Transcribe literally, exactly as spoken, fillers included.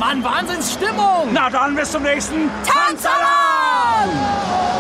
Mann, Wahnsinnsstimmung! Na dann, bis zum nächsten Tanzalarm!